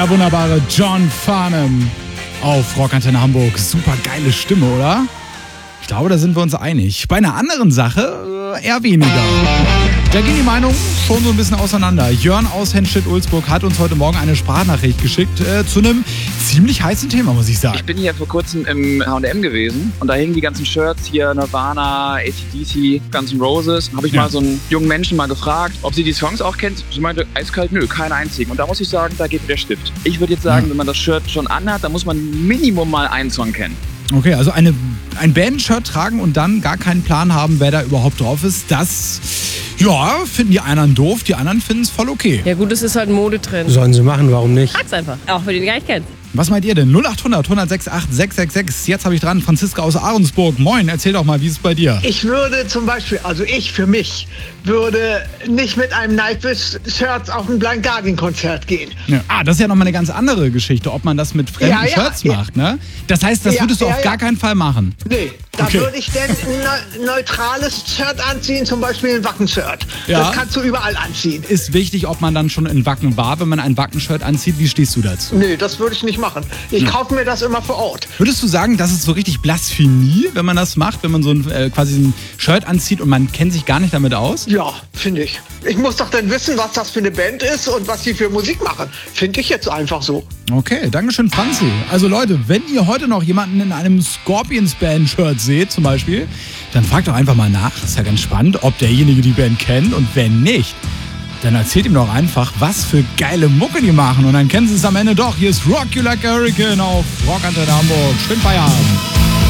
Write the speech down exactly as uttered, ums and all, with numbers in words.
Der wunderbare John Farnham auf Rockantenne Hamburg. Super geile Stimme, oder? Ich glaube, da sind wir uns einig. Bei einer anderen Sache äh, eher weniger. Da gehen die Meinungen schon so ein bisschen auseinander. Jörn aus Henstedt-Ulzburg hat uns heute Morgen eine Sprachnachricht geschickt äh, zu einem ziemlich heißen Thema, muss ich sagen. Ich bin hier vor kurzem im H und M gewesen und da hingen die ganzen Shirts hier, Nirvana, A C D C, Guns N' Roses. Habe ich ja. mal so einen jungen Menschen mal gefragt, ob sie die Songs auch kennt. Sie meinte, eiskalt, nö, keinen einzigen. Und da muss ich sagen, da geht mir der Stift. Ich würde jetzt sagen, ja. wenn man das Shirt schon anhat, dann muss man Minimum mal einen Song kennen. Okay, also eine, ein Band-Shirt tragen und dann gar keinen Plan haben, wer da überhaupt drauf ist, das, ja, finden die einen doof, die anderen finden es voll okay. Ja gut, es ist halt ein Modetrend. Sollen sie machen, warum nicht? Frag's einfach, auch wenn du den gar nicht kennst. Was meint ihr denn? null acht hundert, hundertsechs acht, sechs sechs sechs. Jetzt habe ich dran Franziska aus Ahrensburg. Moin, erzähl doch mal, wie ist es bei dir? Ich würde zum Beispiel, also ich für mich, würde nicht mit einem Nightwish-Shirt auf ein Blind Guardian-Konzert gehen. Ja. Ah, das ist ja nochmal eine ganz andere Geschichte, ob man das mit fremden ja, ja, Shirts ja. macht, ne? Das heißt, das ja, würdest du ja, auf ja. gar keinen Fall machen. Nee, da okay. würde ich denn ein ne- neutrales Shirt anziehen, zum Beispiel ein Wacken-Shirt. Ja. Das kannst du überall anziehen. Ist wichtig, ob man dann schon in Wacken war, wenn man ein Wacken-Shirt anzieht. Wie stehst du dazu? Nee, das würde ich nicht machen. Ich hm. kaufe mir das immer vor Ort. Würdest du sagen, das ist so richtig Blasphemie, wenn man das macht, wenn man so ein äh, quasi ein Shirt anzieht und man kennt sich gar nicht damit aus? Ja, finde ich. Ich muss doch dann wissen, was das für eine Band ist und was sie für Musik machen. Finde ich jetzt einfach so. Okay, dankeschön, Franzi. Also Leute, wenn ihr heute noch jemanden in einem Scorpions-Band-Shirt seht zum Beispiel, dann fragt doch einfach mal nach. Das ist ja ganz spannend, ob derjenige die Band kennt, und wenn nicht, dann erzählt ihm doch einfach, was für geile Mucke die machen, und dann kennen sie es am Ende doch. Hier ist Rock You Like a Hurricane auf Rockantenne Hamburg. Schönen Feierabend.